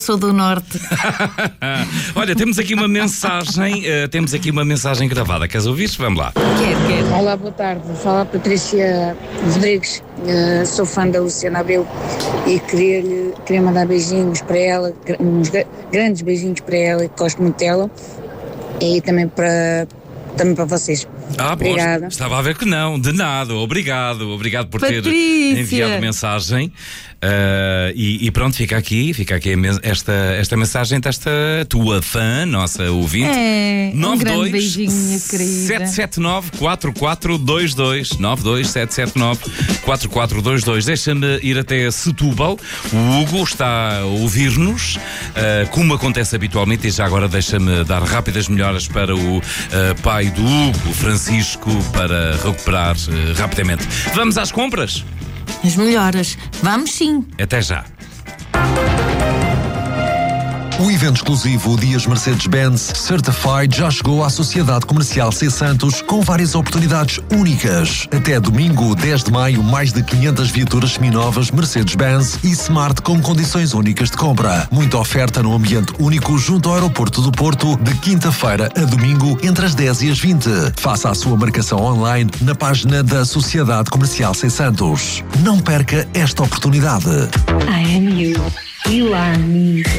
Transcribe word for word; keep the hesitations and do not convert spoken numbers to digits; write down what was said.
Sou do Norte. Olha, temos aqui uma mensagem, uh, temos aqui uma mensagem gravada. Queres ouvir? Vamos lá. Quero, quero. Olá, boa tarde. Fala a Patrícia Rodrigues. Uh, sou fã da Luciana Abreu e queria, queria mandar beijinhos para ela, uns grandes beijinhos para ela, que gosto muito dela, e também para, também para vocês. Ah, obrigada. Pois, estava a ver que não, de nada, obrigado, obrigado por Patrícia. ter enviado mensagem. Uh, e, e pronto, fica aqui, fica aqui esta, esta mensagem desta tua fã, nossa ouvinte. É, um grande nove dois beijinho, minha querida. sete sete nove quatro quatro dois dois nove dois sete sete nove quatro quatro dois dois. Deixa-me ir até Setúbal. O Hugo está a ouvir-nos, uh, como acontece habitualmente, e já agora deixa-me dar rápidas melhoras para o uh, pai do Hugo, Francisco, para recuperar uh, rapidamente. Vamos às compras? As melhoras. Vamos sim. Até já. O evento exclusivo Dias Mercedes-Benz Certified já chegou à Sociedade Comercial C Santos com várias oportunidades únicas. Até domingo, dez de maio, mais de quinhentas viaturas seminovas Mercedes-Benz e Smart com condições únicas de compra. Muita oferta num ambiente único junto ao aeroporto do Porto, de quinta-feira a domingo, entre as dez e as vinte. Faça a sua marcação online na página da Sociedade Comercial C Santos. Não perca esta oportunidade. I am you. You are me.